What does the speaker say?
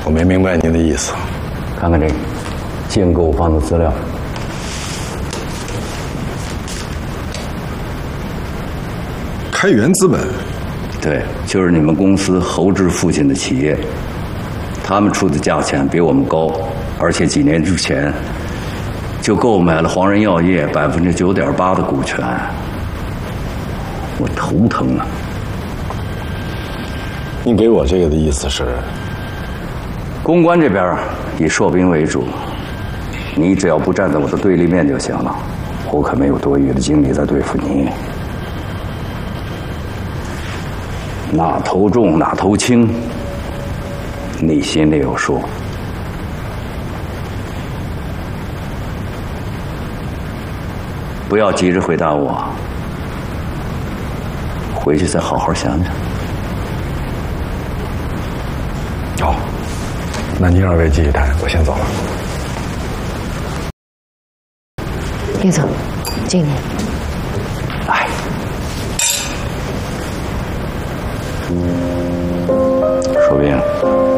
我没明白您的意思。 看看这个建购方的资料。 开源资本， 对，就是你们公司侯志父亲的企业，他们出的价钱比我们高，而且几年之前就购买了黄仁药业9.8%的股权，我头疼啊！ 您给我这个的意思是？ 公关这边以硕斌为主，你只要不站在我的对立面就行了，我可没有多余的精力在对付你。哪头重哪头轻，你心里有数。不要急着回答我，回去再好好想想。 好，那您二位继续谈，我先走了。 别走，敬你。 来，说斌。